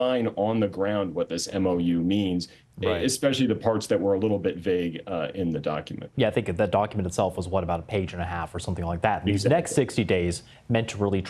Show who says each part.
Speaker 1: define on the ground what this MOU means,
Speaker 2: Right.
Speaker 1: especially the parts that were a little bit vague in the document.
Speaker 2: Yeah, I think that document itself was, what, about a page and a half or something like that. These
Speaker 1: Exactly.
Speaker 2: next 60 days meant to really